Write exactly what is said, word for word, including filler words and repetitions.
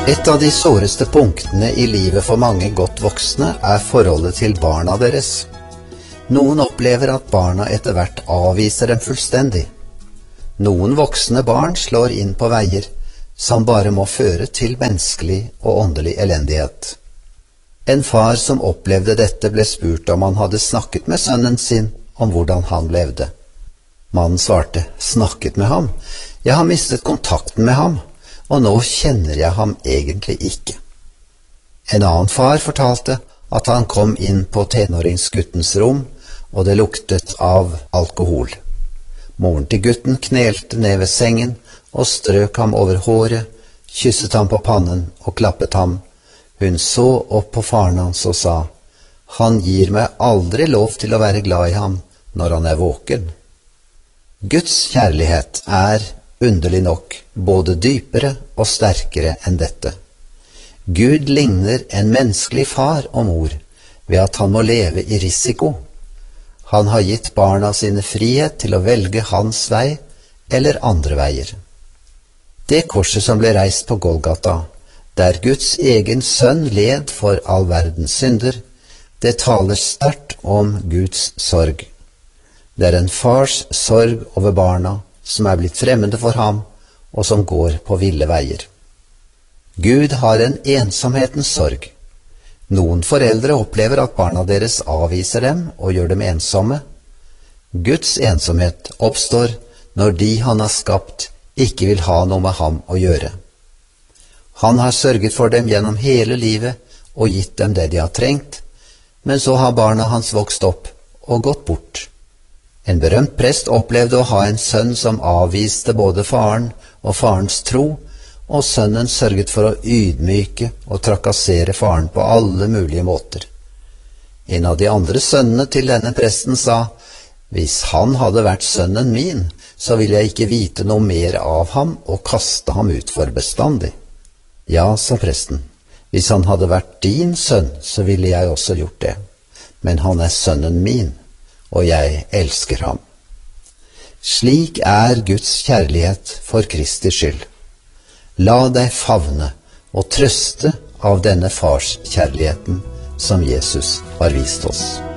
Et av de såreste punktene i livet for mange godt voksne er forholdet til barna deres. Noen opplever at barna etter hvert avviser dem fullstendig. Noen voksne barn slår inn på veier som bare må føre til menneskelig og åndelig elendighet. En far som opplevde dette ble spurt om han hadde snakket med sønnen sin om hvordan han levde. Mannen svarte, snakket med ham? Jeg har mistet kontakten med ham, og nå kjenner jeg ham egentlig ikke. En annen far fortalte at han kom inn på tenåringsguttens rom, og det luktet av alkohol. Moren til gutten knelte ned ved sengen og strøk ham over håret, kysset ham på pannen og klappet ham. Hun så opp på faren hans og sa, «Han gir meg aldri lov til å være glad i ham når han er våken.» Guds kjærlighet er, underlig nok, både dypere og sterkere enn dette. Gud ligner en menneskelig far og mor ved at han må leve i risiko. Han har gitt barna sine frihet til å velge hans vei eller andre veier. Det korset som ble reist på Golgata, der Guds egen sønn led for all verdens synder, det taler sterkt om Guds sorg. Det er en fars sorg over barna som er blitt fremmede for ham, og som går på ville veier. Gud har en ensomhetens sorg. Noen foreldre opplever at barna deres avviser dem og gjør dem ensomme. Guds ensomhet oppstår når de han har skapt ikke vil ha noe med ham å gjøre. Han har sørget for dem gjennom hele livet og gitt dem det de har trengt, men så har barna hans vokst opp og gått bort. En berømt prest opplevde å ha en sønn som avviste både faren og farens tro, og sønnen sørget for å ydmyke og trakassere faren på alle mulige måter. En av de andre sønnene til denne presten sa, «Hvis han hadde vært sønnen min, så ville jeg ikke vite noe mer av ham og kaste ham ut for bestandig.» «Ja», sa presten, «hvis han hadde vært din sønn, så ville jeg også gjort det. Men han er sønnen min, og jeg elsker ham.» Slik er Guds kjærlighet for Kristi skyld. La deg favne og trøste av denne farskjærligheten som Jesus har vist oss.